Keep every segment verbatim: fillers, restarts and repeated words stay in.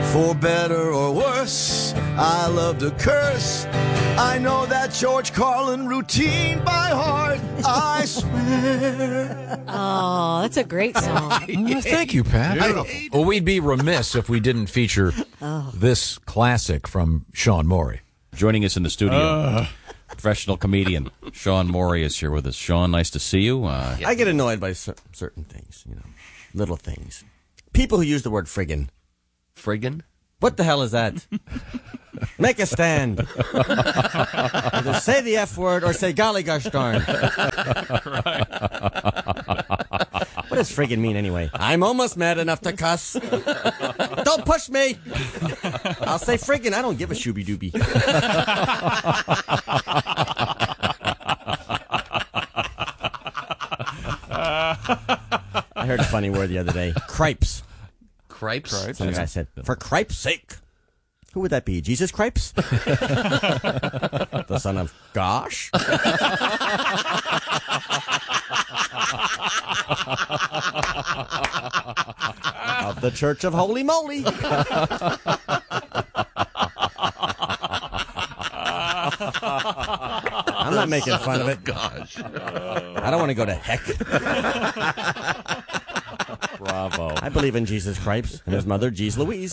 For better or worse, I love to curse. I know that George Carlin routine by heart, I swear. Oh, that's a great song. Oh, thank you, Pat. I, well, we'd be remiss if we didn't feature oh. this classic from Sean Morey. Joining us in the studio, uh. professional comedian Sean Morey is here with us. Sean, nice to see you. Uh, I get annoyed by cer- certain things, you know, little things. People who use the word friggin'. Friggin'? What the hell is that? Make a stand. Either say the F word or say golly gosh darn. Right. What does friggin' mean anyway? I'm almost mad enough to cuss. Don't push me. I'll say friggin'. I don't give a shooby dooby. I heard a funny word the other day. Cripes. Cripes? Cripes? Some guy said, for cripes' sake. Who would that be? Jesus Cripes? The son of Gosh? Of the Church of Holy Moly. I'm not making fun of it. Gosh. I don't want to go to heck. Bravo. I believe in Jesus Christ and his mother, Jeez Louise.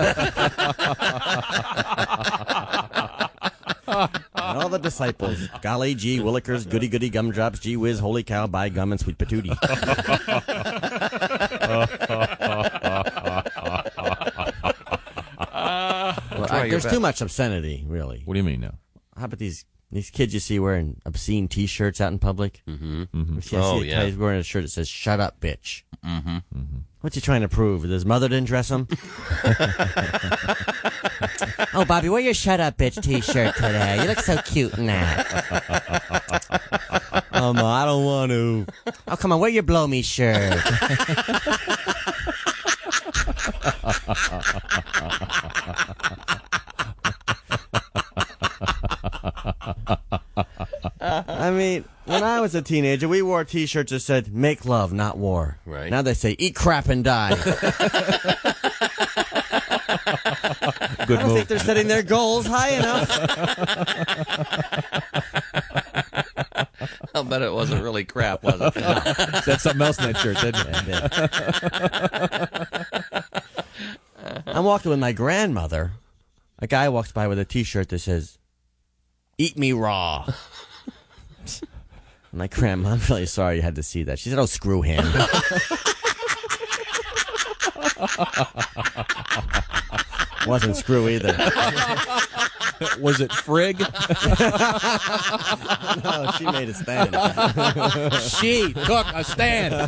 And all the disciples. Golly, gee, willikers, goody goody gumdrops, gee whiz, holy cow, by gum, and sweet patootie. Well, I, there's too much obscenity, really. What do you mean now? How about these these kids you see wearing obscene T-shirts out in public? Mm-hmm. Mm-hmm. See, I oh, see a yeah. guy wearing a shirt that says, shut up, bitch. Mm-hmm. Mm-hmm. What's he trying to prove? That his mother didn't dress him? Oh, Bobby, wear your shut up, bitch T-shirt today. You look so cute in that. Um, I don't want to. Oh, come on, wear your blow me shirt. I mean, when I was a teenager, we wore T-shirts that said, make love, not war. Right. Now they say, eat crap and die. Good I don't move. think they're setting their goals high enough. I'll bet it wasn't really crap, was it? Said something else in that shirt, didn't it? I'm walking with my grandmother. A guy walks by with a T-shirt that says, eat me raw. I'm like, Grandma, I'm really sorry you had to see that. She said, oh, screw him. Wasn't screw either. Was it frig? No, she made a stand. She took a stand.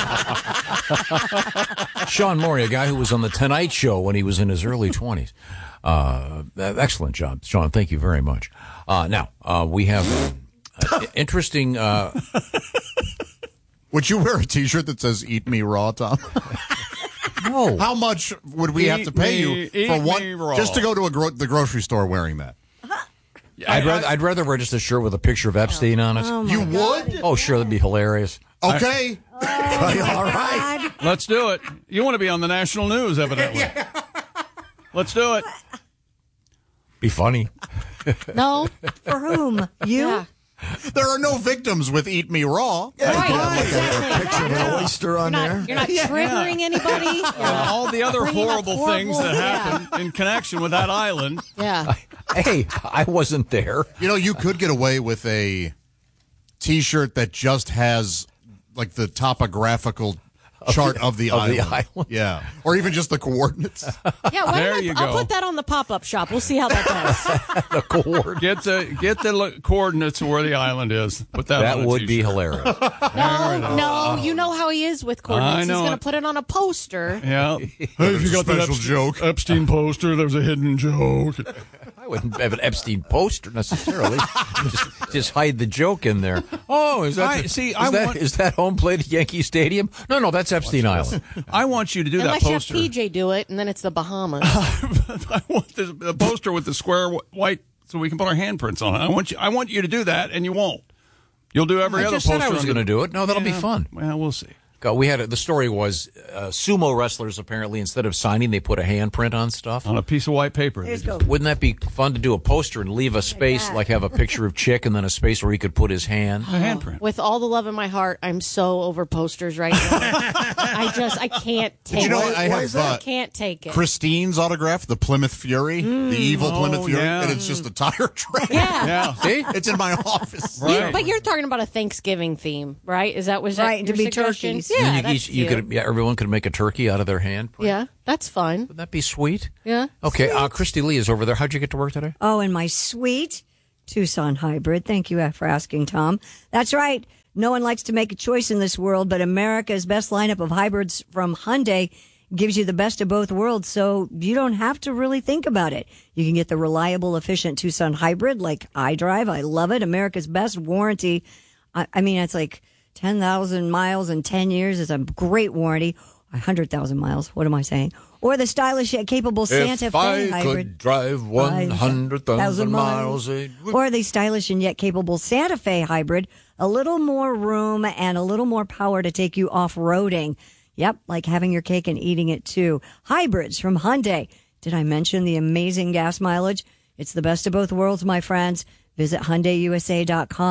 Sean Morey, a guy who was on The Tonight Show when he was in his early twenties. Uh, excellent job, Sean. Thank you very much. Uh, now, uh, we have uh, interesting... Uh, Would you wear a T-shirt that says "Eat Me Raw," Tom? No. How much would we Eat have to pay me, you for eat one me raw. just to go to a gro- the grocery store wearing that? I'd rather I'd rather wear just a shirt with a picture of Epstein on it. Oh, my You God. would? Oh, sure, that'd be hilarious. Okay. Oh, All right. God. Let's do it. You want to be on the national news, evidently. Let's do it. Be funny. No, for whom? You? Yeah. There are no victims with "Eat Me Raw." Right, exactly. Picture of an oyster on You're not, there. you're not triggering anybody. You're Uh, all the other bringing up horrible, horrible things that happen in connection with that island. Yeah. Hey, I wasn't there. You know, you could get away with a T-shirt that just has like the topographical chart of the, of island. the island. Yeah, or even just the coordinates. Yeah, why There don't I, you I'll go. put that on the pop-up shop. We'll see how that goes. The coordinates. Get the get the lo- coordinates of where the island is. Put that. That on a would be t-shirt. hilarious. No, no, you know how he is with coordinates. I He's know going to it. put it on a poster. Yeah. Hey, There's you a got that special Epstein, joke. Epstein poster. There's a hidden joke. I wouldn't have an Epstein poster necessarily. just, just hide the joke in there. Oh, is that I- the- see, Is, I that, want- is that home plate at Yankee Stadium? No, no, that's Epstein Island. I want you to do Unless that you have poster. P J do it, and then it's the Bahamas. I want the, the poster with the square wh- white, so we can put our handprints on it. I want you. I want you to do that, and you won't. You'll do every I other just poster. said I was under going to the- do it. No, that'll be Yeah, fun. Well, we'll see. uh, we had a, the story was uh, sumo wrestlers apparently instead of signing they put a handprint on stuff on a piece of white paper. There you They go. just- Wouldn't that be fun to do a poster and leave a space that. like have a picture of Chick and then a space where he could put his hand? A handprint. With all the love in my heart, I'm so over posters right now. I just, I can't take you know it. what? I have, I uh, can't take it. Christine's autograph, the Plymouth Fury, the evil Oh, Plymouth Fury, yeah. and it's just a tire train. yeah. Yeah. See? It's in my office. Right. But you're talking about a Thanksgiving theme, right? Is that was that Right, to your be suggestion? turkeys. Yeah, And you, that's each- you cute. could, yeah, everyone could make a turkey out of their hand. Yeah, that's fun. Wouldn't that be sweet? Yeah. Okay, uh, Christy Lee is over there. How'd you get to work today? Oh, and my sweet Tucson hybrid. Thank you for asking, Tom. That's right. No one likes to make a choice in this world, but America's best lineup of hybrids from Hyundai gives you the best of both worlds, so you don't have to really think about it. You can get the reliable, efficient Tucson hybrid like I drive. I love it. America's best warranty. I, I mean, it's like ten thousand miles in ten years. It's a great warranty. one hundred thousand miles. What am I saying? Or the stylish yet capable Santa Fe hybrid. drive one hundred thousand miles, or the stylish and yet capable Santa Fe hybrid, a little more room and a little more power to take you off-roading. Yep, like having your cake and eating it too. Hybrids from Hyundai. Did I mention the amazing gas mileage? It's the best of both worlds, my friends. Visit Hyundai U S A dot com.